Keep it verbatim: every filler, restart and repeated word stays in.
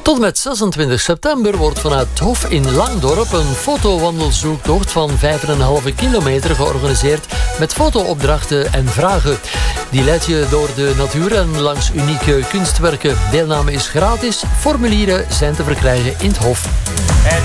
Tot en met zesentwintig september wordt vanuit het Hof in Langdorp een fotowandelzoektocht van vijf komma vijf kilometer georganiseerd met fotoopdrachten en vragen. Die leidt je door de natuur en langs unieke kunstwerken. Deelname is gratis, formulieren zijn te verkrijgen in het Hof.